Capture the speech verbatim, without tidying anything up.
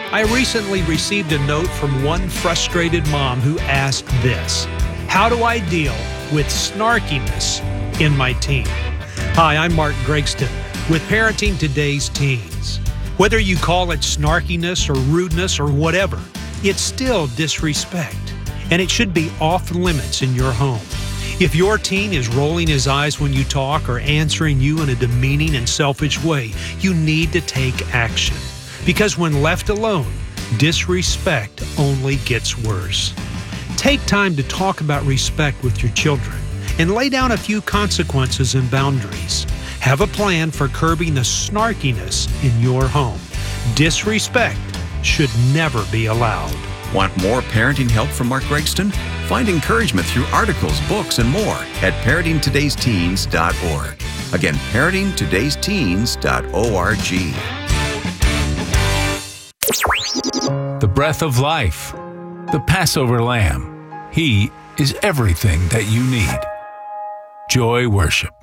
I recently received a note from one frustrated mom who asked this: how do I deal with snarkiness in my teen? Hi, I'm Mark Gregston with Parenting Today's Teens. Whether you call it snarkiness or rudeness or whatever, it's still disrespect, and it should be off limits in your home. If your teen is rolling his eyes when you talk or answering you in a demeaning and selfish way, you need to take action. Because when left alone, disrespect only gets worse. Take time to talk about respect with your children and lay down a few consequences and boundaries. Have a plan for curbing the snarkiness in your home. Disrespect should never be allowed. Want more parenting help from Mark Gregston? Find encouragement through articles, books, and more at parenting todays teens dot org. Again, parenting todays teens dot org. The breath of life, the Passover Lamb. He is everything that you need. Joy Worship.